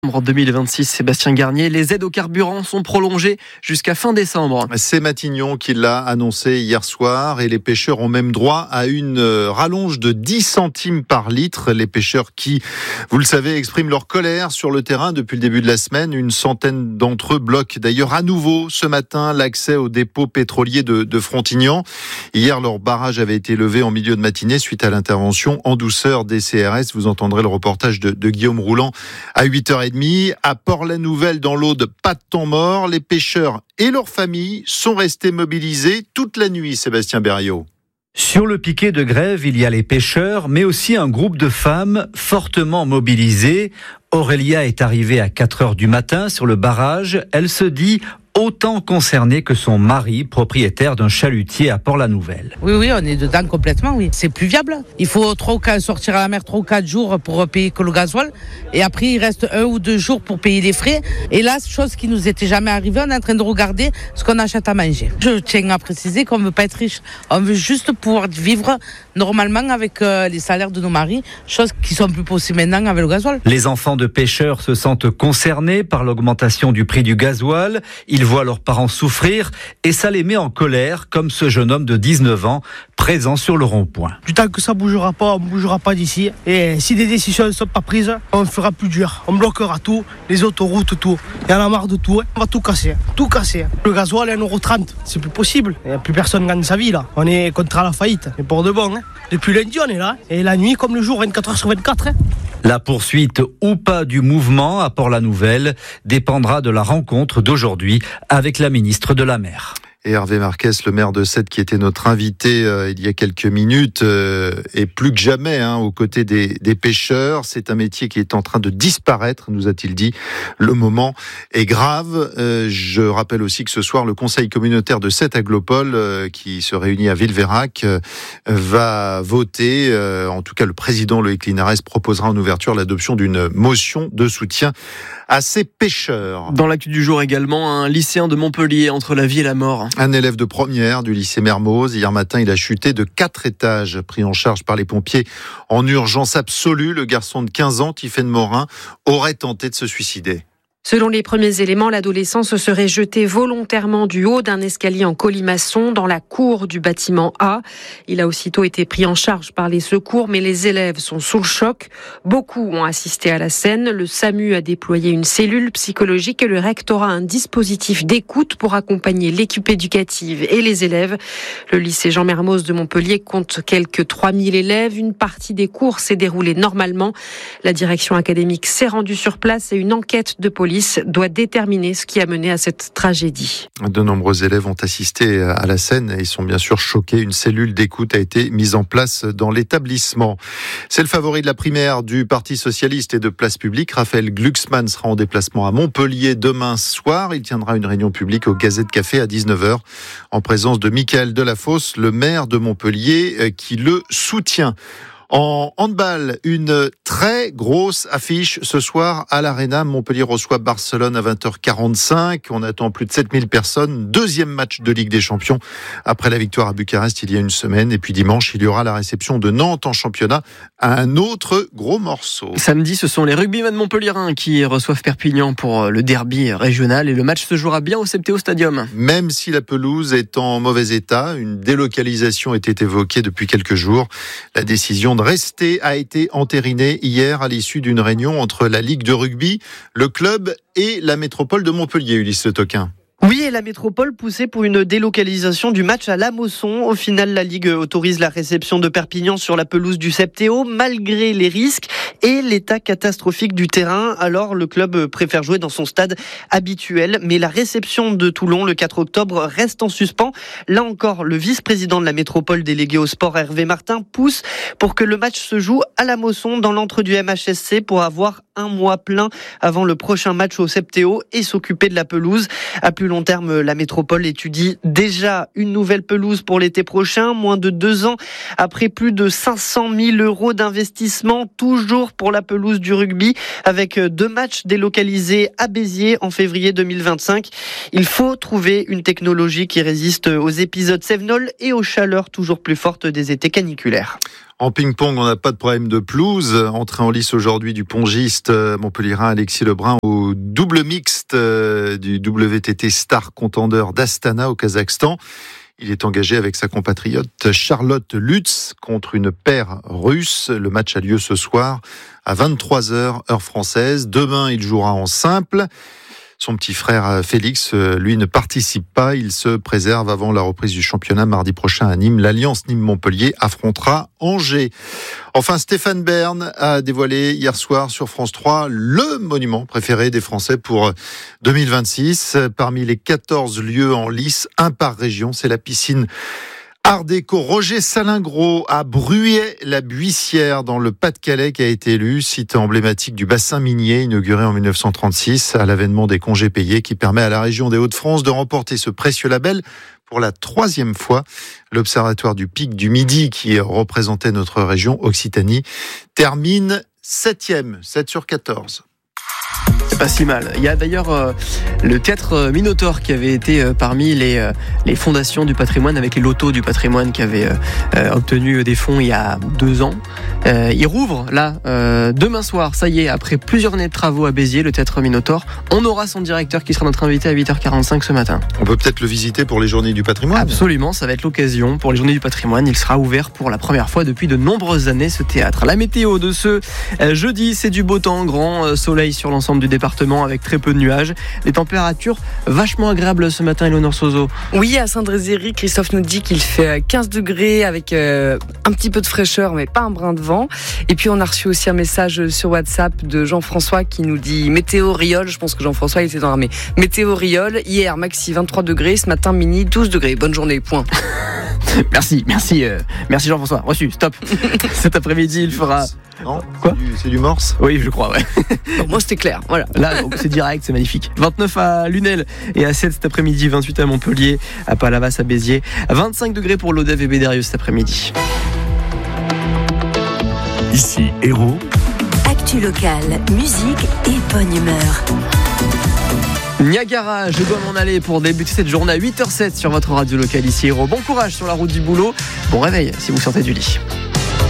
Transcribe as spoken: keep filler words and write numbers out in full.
En deux mille vingt-six, Sébastien Garnier, les aides au carburant sont prolongées jusqu'à fin décembre. C'est Matignon qui l'a annoncé hier soir et les pêcheurs ont même droit à une rallonge de dix centimes par litre. Les pêcheurs qui, vous le savez, expriment leur colère sur le terrain depuis le début de la semaine. Une centaine d'entre eux bloquent d'ailleurs à nouveau ce matin l'accès au dépôt pétrolier de, de Frontignan. Hier, leur barrage avait été levé en milieu de matinée suite à l'intervention en douceur des C R S. Vous entendrez le reportage de, de Guillaume Roulant à huit heures trente. À Port-la-Nouvelle, dans l'Aude, pas de temps mort. Les pêcheurs et leurs familles sont restés mobilisés toute la nuit, Sébastien Berriot. Sur le piquet de grève, il y a les pêcheurs, mais aussi un groupe de femmes fortement mobilisées. Aurélia est arrivée à quatre heures du matin sur le barrage. Elle se dit autant concernée que son mari, propriétaire d'un chalutier à Port-la-Nouvelle. Oui, oui, on est dedans complètement, oui. C'est plus viable. Il faut trois ou quatre, sortir à la mer trois ou quatre jours pour payer que le gasoil. Et après, il reste un ou deux jours pour payer les frais. Et là, chose qui nous était jamais arrivée, on est en train de regarder ce qu'on achète à manger. Je tiens à préciser qu'on ne veut pas être riche. On veut juste pouvoir vivre normalement avec euh, les salaires de nos maris, chose qui sont plus possibles maintenant avec le gasoil. Les enfants de pêcheurs se sentent concernés par l'augmentation du prix du gasoil. Ils voient leurs parents souffrir et ça les met en colère, comme ce jeune homme de dix-neuf ans, présent sur le rond-point. Du temps que ça bougera pas, on ne bougera pas d'ici. Et si des décisions ne sont pas prises, on fera plus dur. On bloquera tout, les autoroutes, tout. Il y en a marre de tout. On va tout casser, tout casser. Le gasoil est à un euro trente, c'est plus possible. Il n'y a plus personne qui gagne sa vie là. On est contre la faillite, mais pour de bon. Hein. Depuis lundi, on est là. Et la nuit comme le jour, vingt-quatre heures sur vingt-quatre. Hein. La poursuite ou pas du mouvement à Port-la-Nouvelle dépendra de la rencontre d'aujourd'hui avec la ministre de la Mer. Et Hervé Marquez, le maire de Sète, qui était notre invité euh, il y a quelques minutes, euh, est plus que jamais hein, aux côtés des, des pêcheurs. C'est un métier qui est en train de disparaître, nous a-t-il dit. Le moment est grave. Euh, je rappelle aussi que ce soir, le conseil communautaire de Sète-Aglopole, euh, qui se réunit à Villeveyrac, euh, va voter. Euh, en tout cas, le président Loïc Linares proposera en ouverture l'adoption d'une motion de soutien à ces pêcheurs. Dans l'actu du jour également, un lycéen de Montpellier entre la vie et la mort. Un élève de première du lycée Mermoz, hier matin, il a chuté de quatre étages, pris en charge par les pompiers en urgence absolue. Le garçon de quinze ans, Tiffaine Morin, aurait tenté de se suicider. Selon les premiers éléments, l'adolescent se serait jeté volontairement du haut d'un escalier en colimaçon dans la cour du bâtiment A. Il a aussitôt été pris en charge par les secours, mais les élèves sont sous le choc. Beaucoup ont assisté à la scène. Le SAMU a déployé une cellule psychologique et le rectorat un dispositif d'écoute pour accompagner l'équipe éducative et les élèves. Le lycée Jean Mermoz de Montpellier compte quelques trois mille élèves. Une partie des cours s'est déroulée normalement. La direction académique s'est rendue sur place et une enquête de police doit déterminer ce qui a mené à cette tragédie. De nombreux élèves ont assisté à la scène et sont bien sûr choqués. Une cellule d'écoute a été mise en place dans l'établissement. C'est le favori de la primaire du Parti Socialiste et de Place Publique. Raphaël Glucksmann sera en déplacement à Montpellier demain soir. Il tiendra une réunion publique au Gazette Café à dix-neuf heures en présence de Michael Delafosse, le maire de Montpellier, qui le soutient. En handball, une très grosse affiche ce soir à l'Arena. Montpellier reçoit Barcelone à vingt heures quarante-cinq. On attend plus de sept mille personnes. Deuxième match de Ligue des Champions après la victoire à Bucarest il y a une semaine. Et puis dimanche, il y aura la réception de Nantes en championnat à un autre gros morceau. Samedi, ce sont les rugbymen montpelliérains qui reçoivent Perpignan pour le derby régional. Et le match se jouera bien au Septéo Stadium. Même si la pelouse est en mauvais état, une délocalisation était évoquée depuis quelques jours. La décision de rester a été entérinée hier à l'issue d'une réunion entre la Ligue de rugby, le club et la métropole de Montpellier, Ulysse Le Toquin. Oui, et la métropole poussait pour une délocalisation du match à La Mosson. Au final, la Ligue autorise la réception de Perpignan sur la pelouse du Septéo, malgré les risques et l'état catastrophique du terrain. Alors, le club préfère jouer dans son stade habituel. Mais la réception de Toulon, le quatre octobre, reste en suspens. Là encore, le vice-président de la métropole délégué au sport, Hervé Martin, pousse pour que le match se joue à La Mosson, dans l'antre du M H S C, pour avoir un mois plein avant le prochain match au Septéo et s'occuper de la pelouse. À plus long terme, la métropole étudie déjà une nouvelle pelouse pour l'été prochain, moins de deux ans après plus de cinq cent mille euros d'investissement, toujours pour la pelouse du rugby, avec deux matchs délocalisés à Béziers en février deux mille vingt-cinq. Il faut trouver une technologie qui résiste aux épisodes cévenols et aux chaleurs toujours plus fortes des étés caniculaires. En ping-pong, on n'a pas de problème de pelouse. Entrée en lice aujourd'hui du pongiste montpelliérain Alexis Lebrun au double mixte du W T T Star Contender d'Astana au Kazakhstan. Il est engagé avec sa compatriote Charlotte Lutz contre une paire russe. Le match a lieu ce soir à vingt-trois heures, heure française. Demain, il jouera en simple. Son petit frère Félix, lui, ne participe pas. Il se préserve avant la reprise du championnat mardi prochain à Nîmes. L'Alliance Nîmes-Montpellier affrontera Angers. Enfin, Stéphane Bern a dévoilé hier soir sur France trois le monument préféré des Français pour deux mille vingt-six. Parmi les quatorze lieux en lice, un par région, c'est la piscine Art déco Roger Salingro à Bruay-la-Buissière dans le Pas-de-Calais qui a été élu site emblématique du bassin minier inauguré en dix-neuf cent trente-six à l'avènement des congés payés qui permet à la région des Hauts-de-France de remporter ce précieux label pour la troisième fois. L'Observatoire du Pic du Midi qui représentait notre région Occitanie termine septième, sept sur quatorze. C'est pas si mal. Il y a d'ailleurs euh, le théâtre Minotaure qui avait été euh, parmi les, euh, les fondations du patrimoine avec les lotos du patrimoine qui avaient euh, euh, obtenu des fonds il y a deux ans. Euh, il rouvre là euh, demain soir, ça y est, après plusieurs années de travaux à Béziers, le théâtre Minotaure. On aura son directeur qui sera notre invité à huit heures quarante-cinq ce matin. On peut peut-être le visiter pour les journées du patrimoine. Absolument, ça va être l'occasion pour les journées du patrimoine. Il sera ouvert pour la première fois depuis de nombreuses années ce théâtre. La météo de ce euh, jeudi, c'est du beau temps, grand euh, soleil sur l'ensemble du département avec très peu de nuages. Les températures vachement agréables ce matin, Éléonore Sozo. Oui, à Saint-Drézéry, Christophe nous dit qu'il fait quinze degrés avec euh, un petit peu de fraîcheur, mais pas un brin de vent. Et puis on a reçu aussi un message sur WhatsApp de Jean-François qui nous dit météo Riol. Je pense que Jean-François il était dans l'armée. Météo Riol, hier maxi vingt-trois degrés, ce matin mini douze degrés. Bonne journée, point. Merci, merci, euh, merci Jean-François. Reçu, stop. Cet après-midi, il fera... Non, quoi ? c'est du, c'est du morse ? Oui, je crois, ouais. Bon, moi, c'était clair, voilà. Là, c'est direct, c'est magnifique. vingt-neuf à Lunel et à sept cet après-midi, vingt-huit à Montpellier, à Palavas, à Béziers, vingt-cinq degrés pour l'Odève et Bédérieux cet après-midi. Ici, Hérault. Actu locale, musique et bonne humeur. Niagara, je dois m'en aller pour débuter cette journée à huit heures zéro sept sur votre radio locale ici Hérault. Bon courage sur la route du boulot. Bon réveil si vous sortez du lit.